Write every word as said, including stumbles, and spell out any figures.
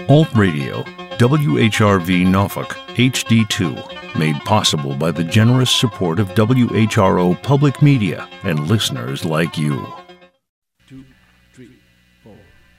Alt Radio, W H R V Norfolk, H D two, made possible by the generous support of W H R O Public Media and listeners like you. Two, three.